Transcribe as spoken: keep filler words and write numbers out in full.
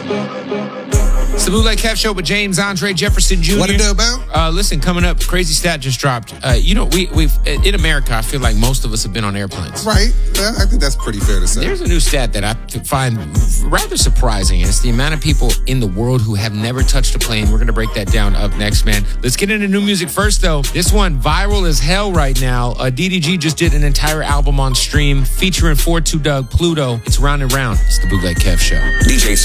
It's the Bootleg Kev Show with James Andre Jefferson Junior What it do, Bill? Uh, listen, coming up, crazy stat just dropped. Uh, you know, we, we've in America, I feel like most of us have been on airplanes. Right. Yeah, I think that's pretty fair to say. There's a new stat that I find rather surprising, and it's the amount of people in the world who have never touched a plane. We're going to break that down up next, man. Let's get into new music first, though. This one, viral as hell right now. Uh, D D G just did an entire album on stream featuring four two Doug, Pluto. It's Round and Round. It's the Bootleg Kev Show. D J